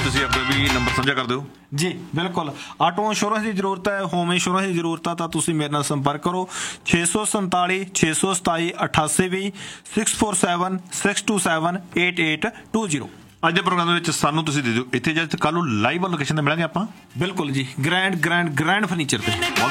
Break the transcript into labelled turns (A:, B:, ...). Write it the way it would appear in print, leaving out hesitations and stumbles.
A: ਤੁਸੀਂ ਅੱਗੇ ਵੀ ਨੰਬਰ ਸਾਂਝਾ ਕਰ ਦਿਓ
B: ਜੀ। ਬਿਲਕੁਲ, ਆਟੋ ਇੰਸ਼ੋਰੈਂਸ ਦੀ ਜ਼ਰੂਰਤ ਹੈ, ਹੋਮ ਇੰਸ਼ੋਰੈਂਸ ਦੀ ਜ਼ਰੂਰਤ ਹੈ ਤਾਂ ਤੁਸੀਂ ਮੇਰੇ ਨਾਲ ਸੰਪਰਕ ਕਰੋ 647 627 8820 647 627 8820।
A: ਅੱਜ ਦੇ ਪ੍ਰੋਗਰਾਮ ਦੇ ਵਿੱਚ ਸਾਨੂੰ ਤੁਸੀਂ ਦੇ ਦਿਓ ਇੱਥੇ ਜਾਂ ਕੱਲ੍ਹ ਨੂੰ ਲਾਈਵ ਲੋਕੇਸ਼ਨ ਤੇ ਮਿਲਾਂਗੇ ਆਪਾਂ।
B: ਬਿਲਕੁਲ ਜੀ, ਗ੍ਰੈਂਡ ਫਰਨੀਚਰ ਤੇ।